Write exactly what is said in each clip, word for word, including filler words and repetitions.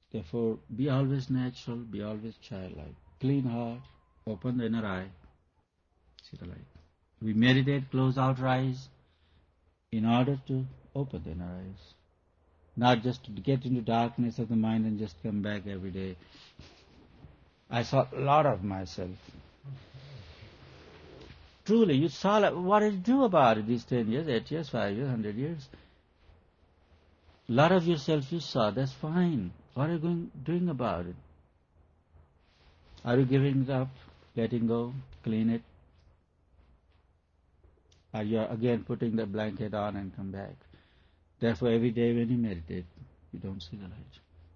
Therefore, be always natural, be always childlike. Clean heart, open the inner eye, see the light. We meditate, close our eyes in order to open the inner eyes. Not just to get into darkness of the mind and just come back every day. I saw a lot of myself. Truly, you saw what did you do about it these ten years, eight years, five years, hundred years. A lot of yourself you saw, that's fine. What are you going, doing about it? Are you giving it up, letting go, clean it? Are you again putting the blanket on and come back? Therefore, every day when you meditate, you don't see the light.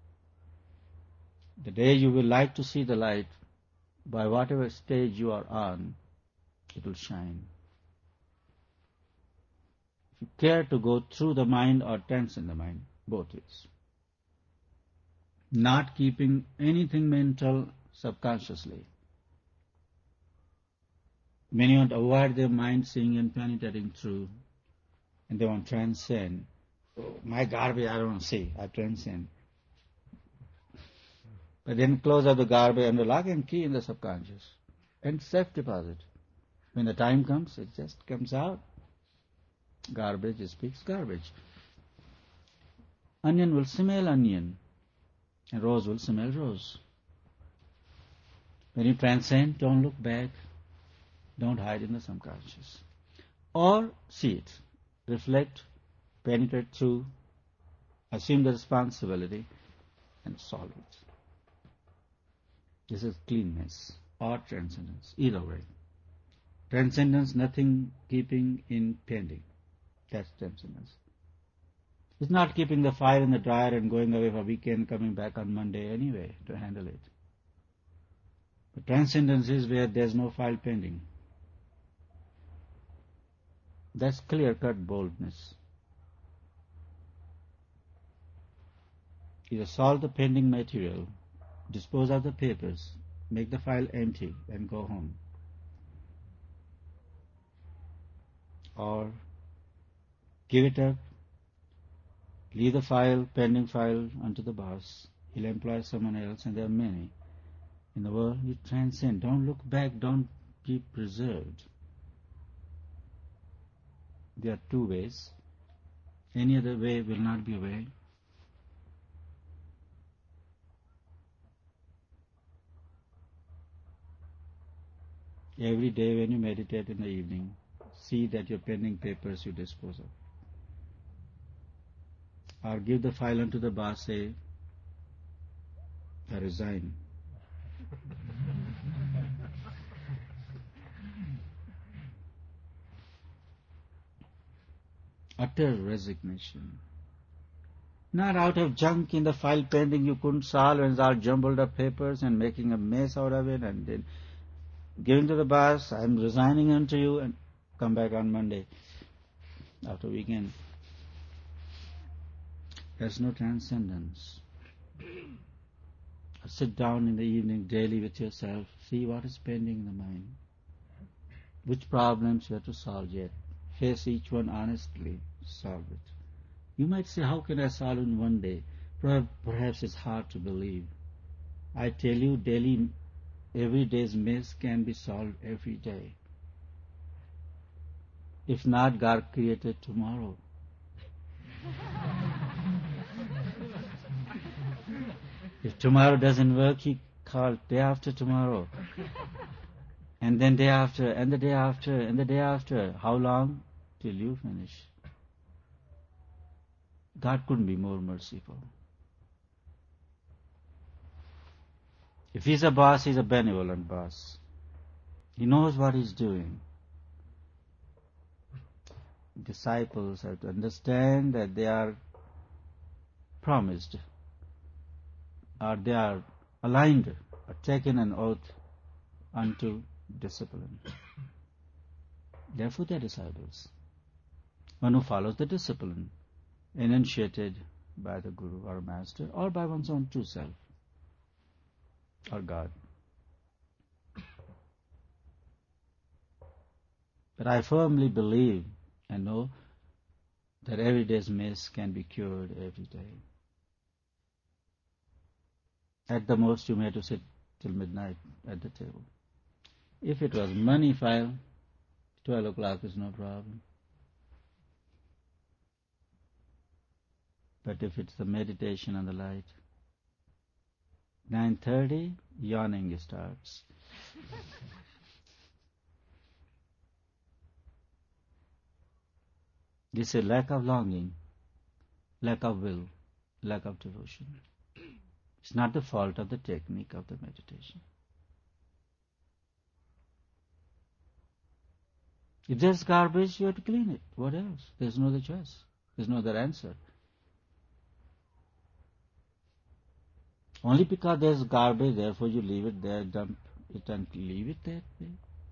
The day you will like to see the light, by whatever stage you are on, it will shine. If you care to go through the mind or transcend the mind, both ways. Not keeping anything mental subconsciously. Many want to avoid their mind seeing and penetrating through, and they want to transcend. Oh, my garbage I don't want to see, I transcend. But then close up the garbage under lock and key in the subconscious and self-deposit. When the time comes, it just comes out. Garbage speaks garbage. Onion will smell onion, and rose will smell rose. When you transcend, don't look back, don't hide in the subconscious. Or see it, reflect, penetrate through, assume the responsibility, and solve it. This is cleanness or transcendence, either way. Transcendence, nothing keeping in pending. That's transcendence. It's not keeping the file in the dryer and going away for a weekend, coming back on Monday anyway to handle it. But transcendence is where there's no file pending. That's clear-cut boldness. Either solve the pending material, dispose of the papers, make the file empty and go home. Or give it up, leave the file, pending file, unto the boss. He'll employ someone else, and there are many in the world. You transcend. Don't look back. Don't be preserved. There are two ways. Any other way will not be a way. Every day when you meditate in the evening, see that your pending papers you dispose of. Or give the file unto the boss, say, I resign. Utter resignation. Not out of junk in the file pending you couldn't solve and all jumbled up papers and making a mess out of it and then giving to the boss, I'm resigning unto you, and come back on Monday after weekend. There's no transcendence. Sit down in the evening daily with yourself, see what is pending in the mind, which problems you have to solve yet. Face each one honestly, solve it. You might say, how can I solve in one day? Perhaps it's hard to believe. I tell you, daily, every day's mess can be solved every day. If not, God created tomorrow. If tomorrow doesn't work, He called day after tomorrow. And then day after, and the day after, and the day after. How long? Till you finish. God couldn't be more merciful. If He's a boss, He's a benevolent boss. He knows what He's doing. Disciples have to understand that they are promised, or they are aligned, or taken an oath unto discipline. Therefore they are disciples. One who follows the discipline enunciated by the Guru or Master, or by one's own true self, or God. But I firmly believe and know that every day's mess can be cured every day. At the most, you may have to sit till midnight at the table. If it was money file, twelve o'clock is no problem. But if it's the meditation and the light, nine thirty, yawning starts. This is lack of longing, lack of will, lack of devotion. It's not the fault of the technique of the meditation. If there's garbage, you have to clean it. What else? There's no other choice. There's no other answer. Only because there's garbage, therefore you leave it there, dump it and leave it that way.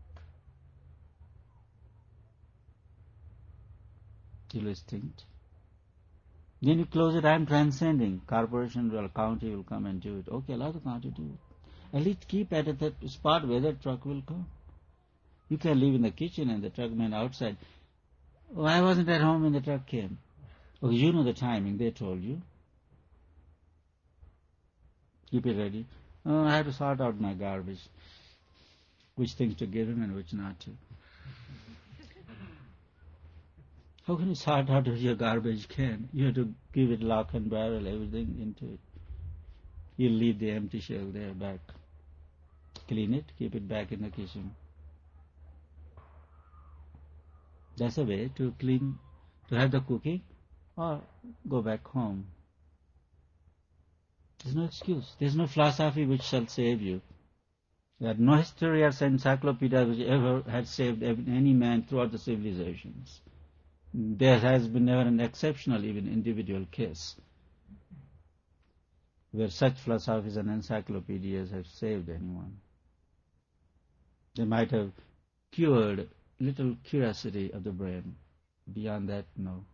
Till extinct. Then you close it, I'm transcending. Corporation or county will come and do it. Okay, allow the county to do it. At least keep at that spot where the truck will come. You can live in the kitchen and the truckman outside. Oh, I wasn't at home when the truck came. Oh, you know the timing, they told you. Keep it ready. Oh, I have to sort out my garbage. Which things to give him and which not to. How can you sort out your garbage can? You have to give it lock and barrel, everything into it. You leave the empty shell there back. Clean it, keep it back in the kitchen. That's a way to clean, to have the cooking, or go back home. There's no excuse. There's no philosophy which shall save you. There are no history or encyclopedia which ever had saved any man throughout the civilizations. There has been never an exceptional, even individual case where such philosophies and encyclopedias have saved anyone. They might have cured little curiosity of the brain. Beyond that, no.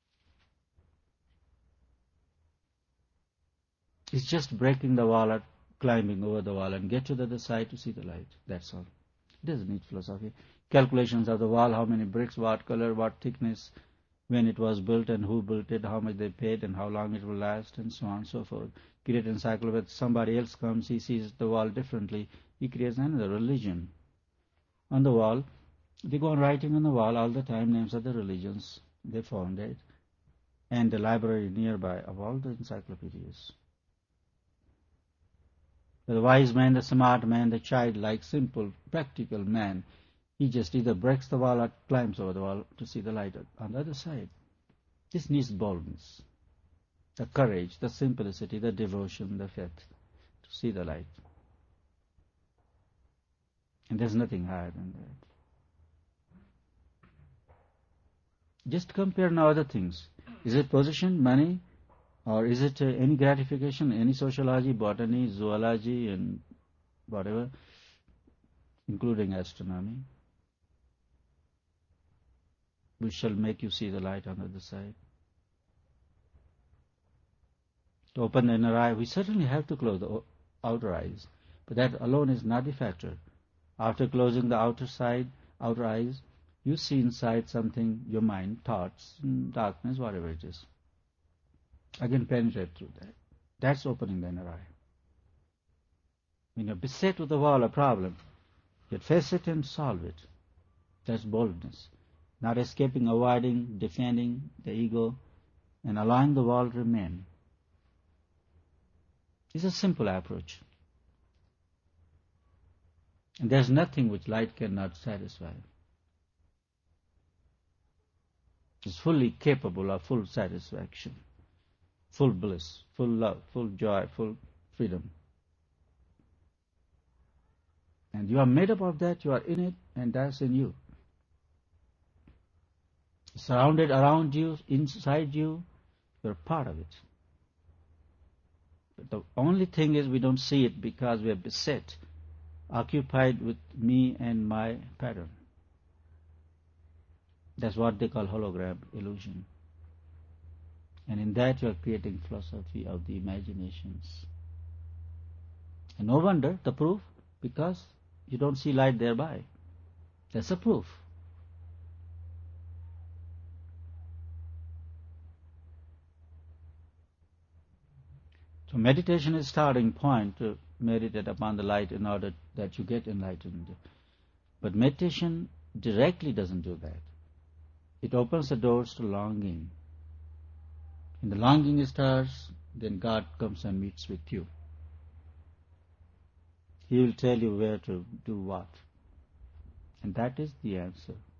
It's just breaking the wall or climbing over the wall and get to the other side to see the light. That's all. It doesn't need philosophy. Calculations of the wall, how many bricks, what color, what thickness, when it was built and who built it, how much they paid and how long it will last, and so on and so forth. Create encyclopedia. Somebody else comes, he sees the wall differently. He creates another religion. On the wall, they go on writing on the wall all the time names of the religions they founded and the library nearby of all the encyclopedias. The wise man, the smart man, the childlike, simple, practical man, he just either breaks the wall or climbs over the wall to see the light on the other side. This needs boldness, the courage, the simplicity, the devotion, the faith to see the light. And there's nothing higher than that. Just compare now other things. Is it position, money, or is it uh, any gratification, any sociology, botany, zoology, and whatever, including astronomy, which shall make you see the light on the other side? To open the inner eye, we certainly have to close the outer eyes, but that alone is not the factor. After closing the outer side, outer eyes, you see inside something, your mind, thoughts, darkness, whatever it is. Again, penetrate through that. That's opening the inner eye. When you're beset with a wall, a problem, you face it and solve it. That's boldness. Not escaping, avoiding, defending the ego, and allowing the wall to remain. It's a simple approach. And there's nothing which light cannot satisfy. It's fully capable of full satisfaction, full bliss, full love, full joy, full freedom. And you are made up of that, you are in it, and that's in you. Surrounded around you, inside you, you're part of it. But the only thing is we don't see it because we are beset, occupied with me and my pattern. That's what they call hologram illusion. And in that you are creating philosophy of the imaginations. And no wonder, the proof, because you don't see light thereby. That's a proof. So meditation is starting point to meditate upon the light in order that you get enlightened. But meditation directly doesn't do that. It opens the doors to longing. When the longing starts, then God comes and meets with you. He will tell you where to do what. And that is the answer.